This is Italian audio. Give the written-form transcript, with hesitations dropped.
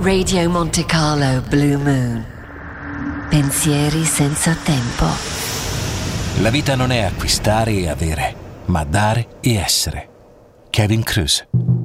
Radio Monte Carlo Blue Moon. Pensieri senza tempo. La vita non è acquistare e avere, ma dare e essere. Kevin Kruse.